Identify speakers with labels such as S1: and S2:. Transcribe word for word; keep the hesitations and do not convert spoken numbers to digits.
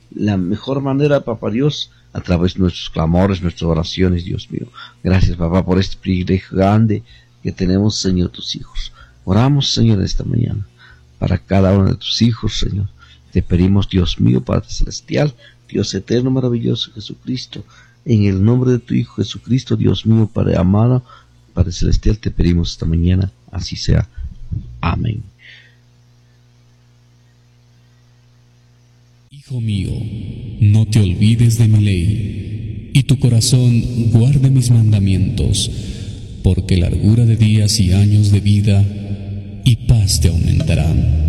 S1: la mejor manera, papá Dios, a través de nuestros clamores, nuestras oraciones, Dios mío. Gracias, papá, por este privilegio grande que tenemos, Señor, tus hijos. Oramos, Señor, esta mañana para cada uno de tus hijos, Señor. Te pedimos, Dios mío, Padre Celestial, Dios eterno, maravilloso, Jesucristo, en el nombre de tu Hijo Jesucristo, Dios mío, Padre amado, Padre Celestial, te pedimos esta mañana, así sea. Amén.
S2: Hijo mío, no te olvides de mi ley, y tu corazón guarde mis mandamientos, porque largura de días y años de vida y paz te aumentarán.